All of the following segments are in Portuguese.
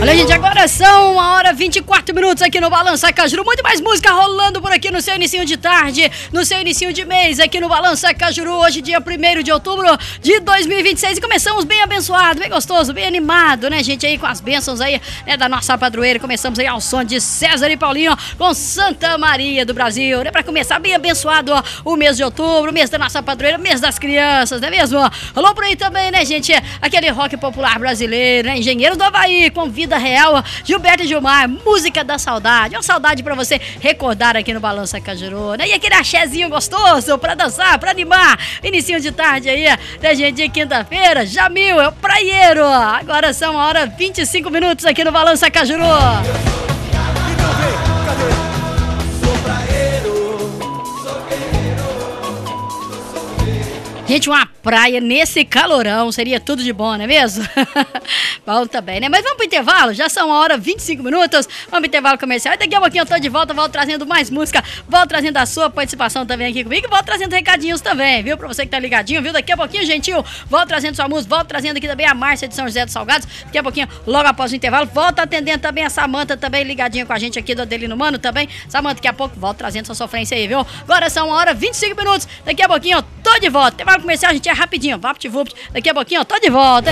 Olha, gente, agora são 1h24 aqui no Balança Cajuru. Muito mais música rolando por aqui no seu inicinho de tarde, no seu inicinho de mês aqui no Balança Cajuru. Hoje, dia 1º de outubro de 2026. E começamos bem abençoado, bem gostoso, bem animado, né, gente? Aí com as bênçãos aí, né, da nossa padroeira. Começamos aí ao som de César e Paulinho com Santa Maria do Brasil, né? Pra começar bem abençoado, ó, o mês de outubro, o mês da nossa padroeira, mês das crianças, não é mesmo? Rolou por aí também, né, gente? Aquele rock popular brasileiro, né? Engenheiro do Havaí, com Vida Real, Gilberto e Gilmar, música da saudade. Uma saudade pra você recordar aqui no Balança Cajuru, né? E aquele axézinho gostoso pra dançar, pra animar. Inicinho de tarde aí, né, gente? De quinta-feira, Jamil, é o praieiro. Agora são 1h25 aqui no Balança Cajuru. Gente, uma praia nesse calorão seria tudo de bom, não é mesmo? Bom também, né? Mas vamos pro intervalo, já são 1h25. Vamos pro intervalo comercial. E daqui a pouquinho eu tô de volta, volto trazendo mais música, volto trazendo a sua participação também aqui comigo, e volto trazendo recadinhos também, viu? Pra você que tá ligadinho, viu? Daqui a pouquinho, gentil, volto trazendo sua música, volto trazendo aqui também a Márcia de São José dos Salgados. Daqui a pouquinho, logo após o intervalo, volto atendendo também a Samanta, também ligadinha com a gente aqui do Adelino Mano também. Samanta, daqui a pouco, volto trazendo sua sofrência aí, viu? Agora são 1h25. Daqui a pouquinho eu tô de volta. Intervalo comercial, a gente é rapidinho, vapt-vupt. Daqui a pouquinho eu tô de volta,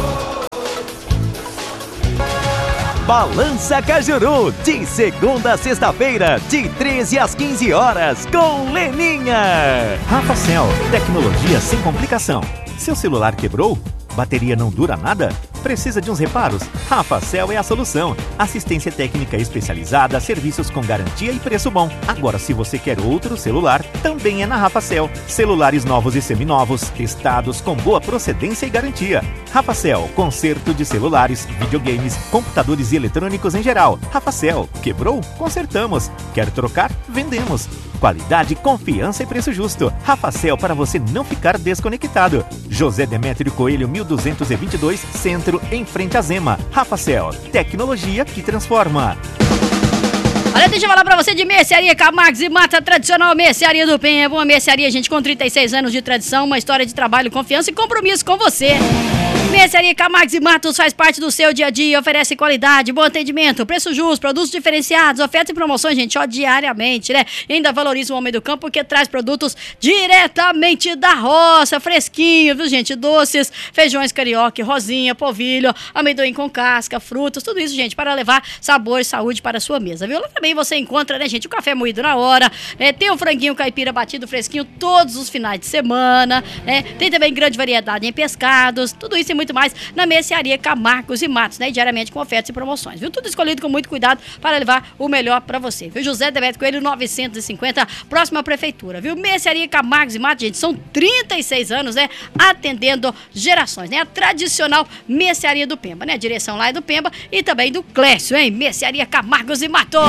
Balança Cajuru, de segunda a sexta-feira, de 13 às 15 horas, com Leninha. Rafacel, tecnologia sem complicação. Seu celular quebrou? Bateria não dura nada? Precisa de uns reparos? Rafacel é a solução. Assistência técnica especializada, serviços com garantia e preço bom. Agora, se você quer outro celular, também é na Rafacel. Celulares novos e seminovos, testados com boa procedência e garantia. Rafacel, conserto de celulares, videogames, computadores e eletrônicos em geral. Rafacel, quebrou? Consertamos. Quer trocar? Vendemos. Qualidade, confiança e preço justo. Rafacel, para você não ficar desconectado. José Demétrio Coelho, 1222, Centro, em frente à Zema. Rafacel, tecnologia que transforma. Olha, deixa eu falar pra você de Mercearia Camargos e Mata, tradicional Mercearia do Pemba. Uma mercearia, gente, com 36 anos de tradição, uma história de trabalho, confiança e compromisso com você. Mercearia Camargos e Matos faz parte do seu dia a dia, oferece qualidade, bom atendimento, preço justo, produtos diferenciados, ofertas e promoções, gente, ó, diariamente, né? E ainda valoriza o homem do campo porque traz produtos diretamente da roça, fresquinho, viu, gente? Doces, feijões carioca, rosinha, polvilho, amendoim com casca, frutas, tudo isso, gente, para levar sabor e saúde para a sua mesa, viu? Lá também você encontra, né, gente, o café moído na hora, tem o franguinho caipira batido fresquinho todos os finais de semana, tem também grande variedade em pescados, tudo isso e muito mais na Mercearia Camargos e Matos, né? Diariamente com ofertas e promoções, viu? Tudo escolhido com muito cuidado para levar o melhor para você, viu? José Demetrio Coelho, 950, próximo à prefeitura, viu? Mercearia Camargos e Matos, gente, são 36 anos, né? Atendendo gerações, né? A tradicional Mercearia do Pemba, né? A direção lá é do Pemba e também do Clécio, hein? Mercearia Camargos e Matos.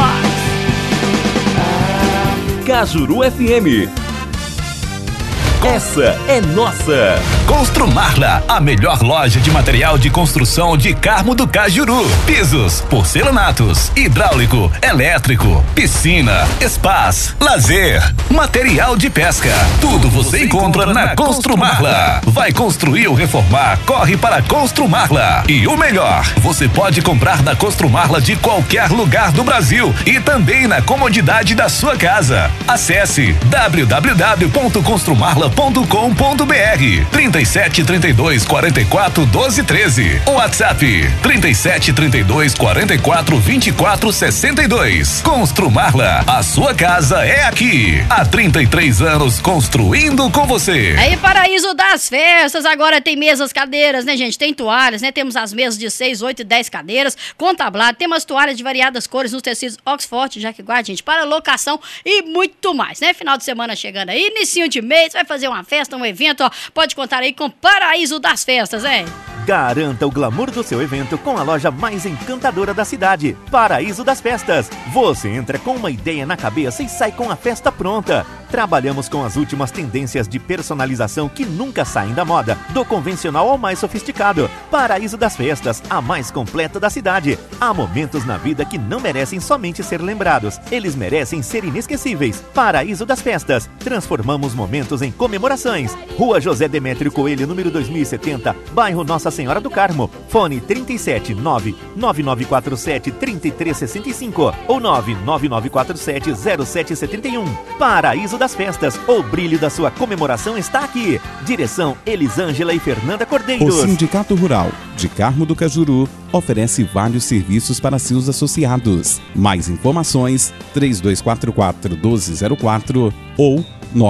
Cajuru FM. Essa é nossa. Construmarla, a melhor loja de material de construção de Carmo do Cajuru. Pisos, porcelanatos, hidráulico, elétrico, piscina, spas, lazer, material de pesca. Tudo você encontra na Construmarla. Vai construir ou reformar? Corre para Construmarla. E o melhor, você pode comprar na Construmarla de qualquer lugar do Brasil e também na comodidade da sua casa. Acesse www.construmarla.com.br 37 32 44 12 13. WhatsApp 37 32 44 24 62. Construmarla, a sua casa é aqui. Há 33 anos construindo com você. Aí, Paraíso das Festas, agora tem mesas, cadeiras, né, gente? Tem toalhas, né? Temos as mesas de 6, 8 e 10 cadeiras, com tablado. Temos toalhas de variadas cores nos tecidos Oxford, Jaquiguá, gente, para locação e muito mais, né? Final de semana chegando aí, inicinho de mês, vai fazer uma festa, um evento, ó, pode contar aí com Paraíso das Festas, hein? Garanta o glamour do seu evento com a loja mais encantadora da cidade, Paraíso das Festas. Você entra com uma ideia na cabeça e sai com a festa pronta. Trabalhamos com as últimas tendências de personalização que nunca saem da moda, do convencional ao mais sofisticado. Paraíso das Festas, a mais completa da cidade. Há momentos na vida que não merecem somente ser lembrados, eles merecem ser inesquecíveis. Paraíso das Festas, transformamos momentos em comemorações. Rua José Demétrio Coelho, número 2070, bairro Nossa Senhora do Carmo. Fone 379-9947-3365 ou 99947-0771. Paraíso das Festas, o brilho da sua comemoração está aqui. Direção Elisângela e Fernanda Cordeiro. O Sindicato Rural de Carmo do Cajuru oferece vários serviços para seus associados. Mais informações 3244-1204 ou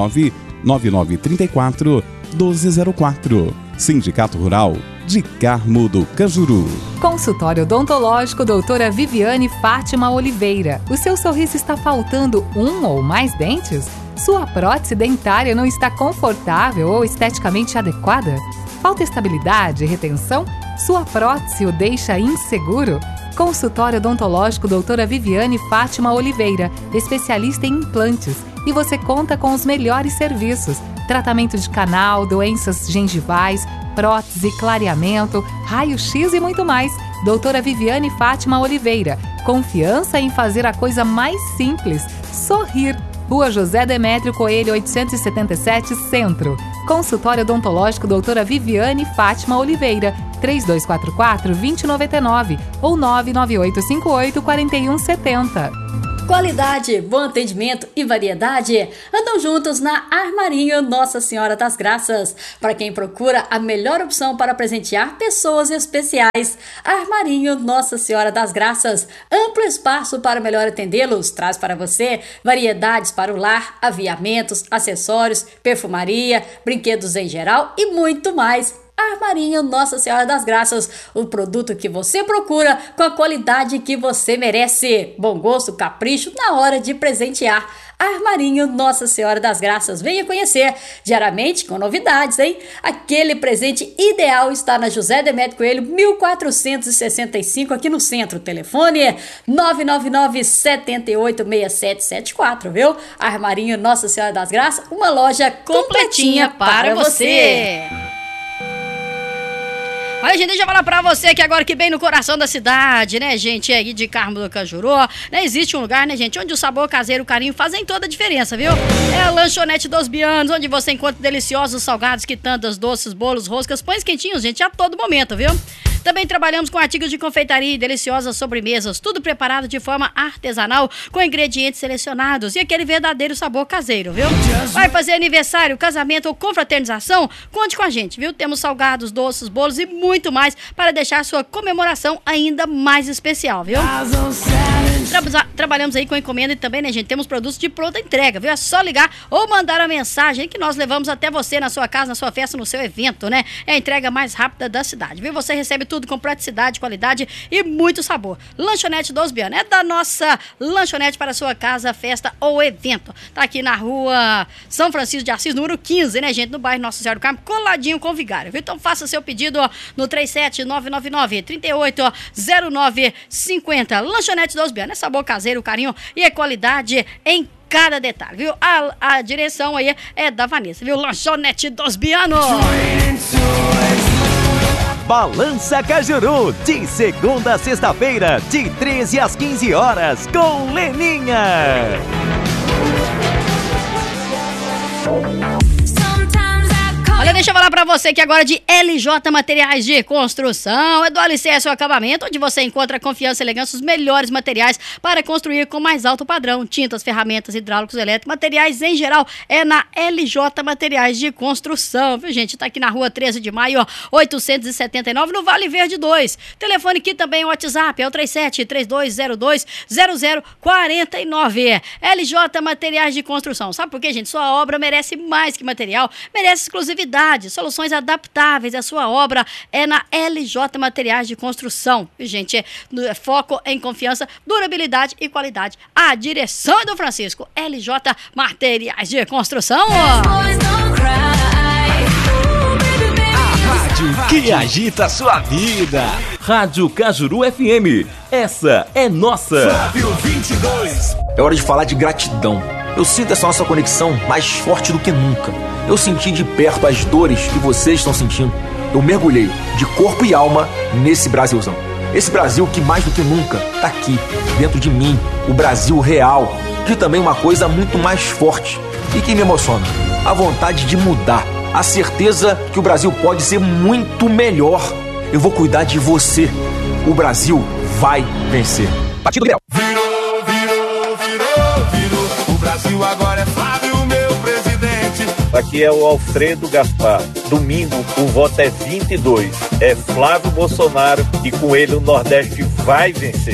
99934-1204. Sindicato Rural de Carmo do Cajuru. Consultório odontológico doutora Viviane Fátima Oliveira. O seu sorriso está faltando um ou mais dentes? Sua prótese dentária não está confortável ou esteticamente adequada? Falta estabilidade e retenção? Sua prótese o deixa inseguro? Consultório odontológico doutora Viviane Fátima Oliveira, especialista em implantes. E você conta com os melhores serviços: tratamento de canal, doenças gengivais, prótese, clareamento, raio-x e muito mais. Doutora Viviane Fátima Oliveira. Confiança em fazer a coisa mais simples: sorrir. Rua José Demétrio Coelho, 877, Centro. Consultório odontológico doutora Viviane Fátima Oliveira, 3244-2099 ou 99858-4170. Qualidade, bom atendimento e variedade andam juntos na Armarinho Nossa Senhora das Graças. Para quem procura a melhor opção para presentear pessoas especiais, Armarinho Nossa Senhora das Graças, amplo espaço para melhor atendê-los, traz para você variedades para o lar, aviamentos, acessórios, perfumaria, brinquedos em geral e muito mais. Armarinho Nossa Senhora das Graças, o produto que você procura com a qualidade que você merece. Bom gosto, capricho na hora de presentear. Armarinho Nossa Senhora das Graças, venha conhecer diariamente com novidades, hein? Aquele presente ideal está na José Demétrio Coelho, 1465, aqui no centro. Telefone 999-786774, viu? Armarinho Nossa Senhora das Graças, uma loja completinha para você. Olha, gente, deixa eu falar pra você que agora que bem no coração da cidade, né, gente, aí de Carmo do Cajuru, né, existe um lugar, né, gente, onde o sabor caseiro e o carinho fazem toda a diferença, viu? É a Lanchonete dos Bianos, onde você encontra deliciosos salgados, quitandas, doces, bolos, roscas, pães quentinhos, gente, a todo momento, viu? Também trabalhamos com artigos de confeitaria e deliciosas sobremesas, tudo preparado de forma artesanal, com ingredientes selecionados e aquele verdadeiro sabor caseiro, viu? Vai fazer aniversário, casamento ou confraternização? Conte com a gente, viu? Temos salgados, doces, bolos e muito mais para deixar sua comemoração ainda mais especial, viu? Trabalhamos aí com encomenda e também, né, gente, temos produtos de pronta entrega, viu? É só ligar ou mandar a mensagem que nós levamos até você na sua casa, na sua festa, no seu evento, né? É a entrega mais rápida da cidade, viu? Você recebe tudo com praticidade, qualidade e muito sabor. Lanchonete dos Bianos, é da nossa lanchonete para a sua casa, festa ou evento. Tá aqui na rua São Francisco de Assis, número 15, né, gente? No bairro Nossa Senhora do Carmo, coladinho com o Vigário, viu? Então faça seu pedido no 37999-380950. Lanchonete dos Bianos, é sabor caseiro, carinho e é qualidade em cada detalhe, viu? A direção aí é da Vanessa, viu? Lanchonete dos Bianos. Balança Cajuru, de segunda a sexta-feira, de 13 às 15 horas, com Leninha. Olha, deixa eu falar pra você que agora de LJ Materiais de Construção, é do alicerce ao acabamento, onde você encontra confiança e elegância, os melhores materiais para construir com mais alto padrão. Tintas, ferramentas, hidráulicos, elétricos, materiais em geral, é na LJ Materiais de Construção, viu, gente? Tá aqui na rua 13 de maio, 879, no Vale Verde 2. Telefone aqui também, o WhatsApp, é o 37-3202-0049. LJ Materiais de Construção. Sabe por quê, gente? Sua obra merece mais que material, merece exclusividade. Soluções adaptáveis, a sua obra é na LJ Materiais de Construção. E, gente, é foco em confiança, durabilidade e qualidade. A direção é do Francisco. LJ Materiais de Construção. A rádio que agita a sua vida. Rádio Cajuru FM. Essa é nossa. É hora de falar de gratidão. Eu sinto essa nossa conexão mais forte do que nunca. Eu senti de perto as dores que vocês estão sentindo. Eu mergulhei de corpo e alma nesse Brasilzão. Esse Brasil que mais do que nunca tá aqui, dentro de mim, o Brasil real. E também uma coisa muito mais forte e que me emociona, a vontade de mudar, a certeza que o Brasil pode ser muito melhor. Eu vou cuidar de você. O Brasil vai vencer. Partido Liberal. Virou. O Brasil agora é Flávio, meu presidente. Aqui é o Alfredo Gaspar. Domingo o voto é 22. É Flávio Bolsonaro e com ele o Nordeste vai vencer.